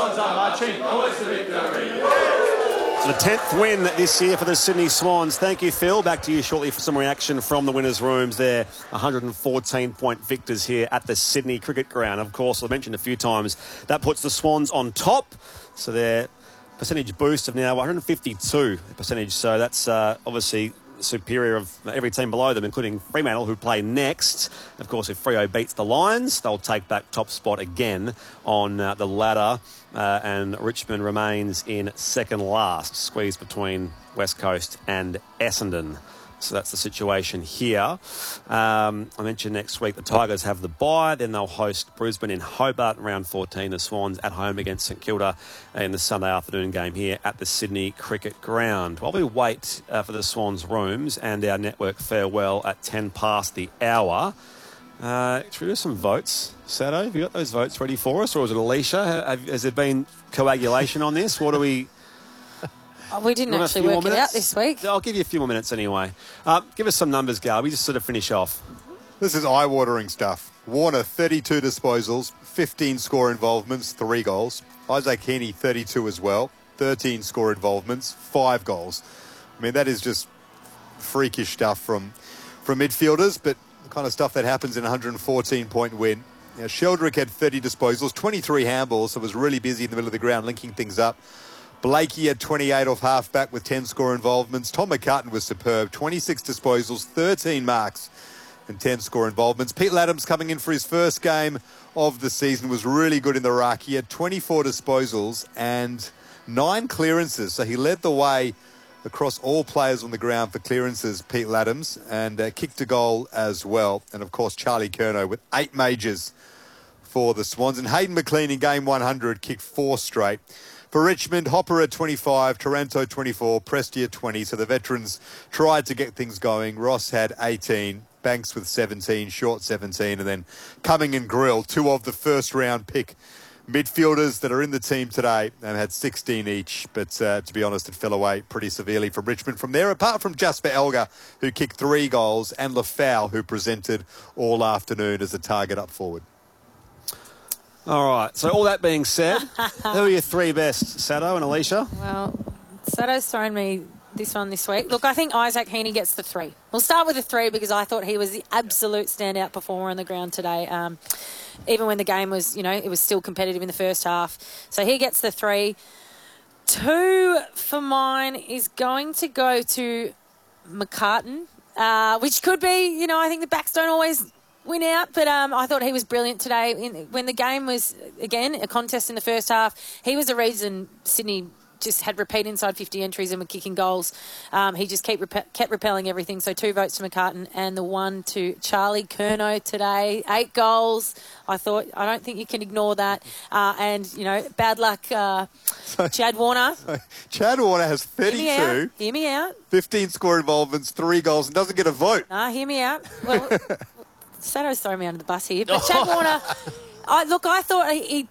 Swans are marching towards the victory. The 10th win this year for the Sydney Swans. Thank you, Phil. Back to you shortly for some reaction from the winners' rooms there. 114-point victors here at the Sydney Cricket Ground. Of course, I mentioned a few times, that puts the Swans on top. So their percentage boost of now 152 percentage. So that's obviously superior of every team below them, including Fremantle, who play next. Of course, if Freo beats the Lions, they'll take back top spot again on the ladder, and Richmond remains in second last, squeezed between West Coast and Essendon. So that's the situation here. I mentioned next week the Tigers have the bye. Then they'll host Brisbane in Hobart in round 14. The Swans at home against St Kilda in the Sunday afternoon game here at the Sydney Cricket Ground. While we wait for the Swans' rooms and our network farewell at 10 past the hour, should we do some votes? Sato, have you got those votes ready for us? Or is it Alicia? Has there been coagulation on this? What do we... We didn't actually work it out this week. I'll give you a few more minutes anyway. Give us some numbers, Gal. We just sort of finish off. This is eye-watering stuff. Warner, 32 disposals, 15 score involvements, 3 goals. Isaac Heaney, 32 as well, 13 score involvements, 5 goals. I mean, that is just freakish stuff from midfielders, but the kind of stuff that happens in a 114-point win. You know, Sheldrick had 30 disposals, 23 handballs, so was really busy in the middle of the ground, linking things up. Blakey had 28 off half-back with 10 score involvements. Tom McCartan was superb. 26 disposals, 13 marks and 10 score involvements. Pete Ladhams coming in for his first game of the season was really good in the ruck. He had 24 disposals and 9 clearances. So he led the way across all players on the ground for clearances, Pete Ladhams, and kicked a goal as well. And, of course, Charlie Curnow with 8 majors for the Swans. And Hayden McLean in game 100 kicked 4 straight. For Richmond, Hopper at 25, Taranto 24, Prestia 20. So the veterans tried to get things going. Ross had 18, Banks with 17, Short 17, and then Cumming and Grill, 2 of the first-round pick midfielders that are in the team today, and had 16 each. But to be honest, it fell away pretty severely from Richmond from there, apart from Jasper Elgar, who kicked 3 goals, and Lafau, who presented all afternoon as a target up forward. All right, so all that being said, who are your 3 best, Sato and Alicia? Well, Sato's thrown me this one this week. Look, I think Isaac Heaney gets the 3. We'll start with the 3 because I thought he was the absolute standout performer on the ground today. Even when the game was, it was still competitive in the first half. So he gets the 3. 2 for mine is going to go to McCartan, which could be, I think the backs don't always win out, but I thought he was brilliant today. When the game was, again, a contest in the first half, he was the reason Sydney just had repeat inside 50 entries and were kicking goals. He just kept repelling everything. So 2 votes to McCartan and the 1 to Charlie Curnow today. 8 goals. I don't think you can ignore that. And, bad luck, Chad Warner. Chad Warner has 32. Hear me out. 15 score involvements, 3 goals, and doesn't get a vote. Hear me out. Well, Sato's throwing me under the bus here. But Chad Warner, I thought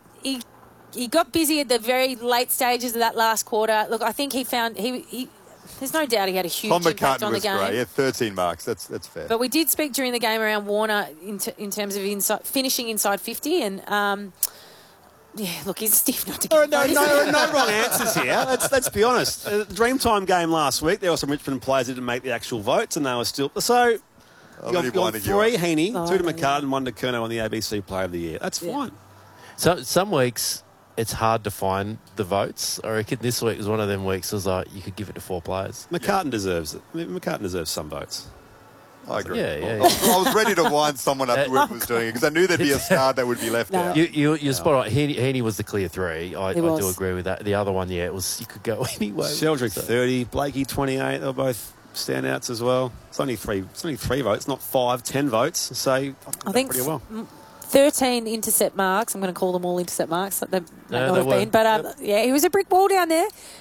he got busy at the very late stages of that last quarter. Look, I think he found there's no doubt he had a huge impact on the game. Tom McCartan was great. He had 13 marks. That's fair. But we did speak during the game around Warner in terms of finishing inside 50 and. Look, he's stiff not to get No wrong answers here. Let's be honest. The Dreamtime game last week, there were some Richmond players that didn't make the actual votes, and they were still... So, you got 3 Heaney, 2 to McCartan, 1 to Curnow on the ABC Player of the Year. That's fine. So some weeks, it's hard to find the votes. I reckon this week was one of them weeks. It was like you could give it to 4 players. McCartan deserves it. McCartan deserves some votes. I agree. Yeah. I was ready to wind someone up who was doing it because I knew there'd be a star that would be left out. You're spot on. Heaney was the clear 3. I do agree with that. The other one, you could go anyway. Sheldrick 30, Blakey 28. They were both standouts as well. It's only 3 votes, not 5, 10 votes. So I think pretty well. 13 intercept marks. I'm going to call them all intercept marks. They may not have been. But, he was a brick wall down there.